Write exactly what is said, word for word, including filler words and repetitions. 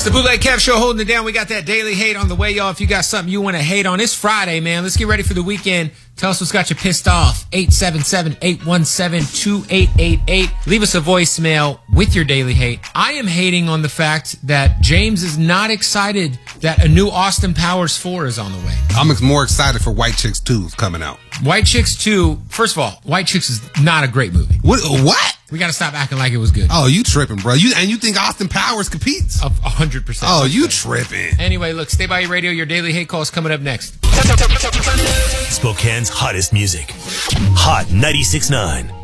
It's the Bootleg Kev Show holding it down. We got that daily hate on the way, y'all. If you got something you want to hate on, it's Friday, man. Let's get ready for the weekend. Tell us what's got you pissed off. eight seven seven, eight one seven, two eight eight eight. Leave us a voicemail with your daily hate. I am hating on the fact that James is not excited that a new Austin Powers four is on the way. I'm more excited for White Chicks two coming out. White Chicks two, first of all, White Chicks is not a great movie. What? What? We got to stop acting like it was good. Oh, you tripping, bro. You And you think Austin Powers competes? A hundred percent. Oh, you tripping. Anyway, look, stay by your radio. Your daily hate call is coming up next. Spokane's hottest music. Hot ninety-six point nine.